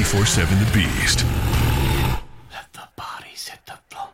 24/7 The Beast. Let the bodies hit the floor.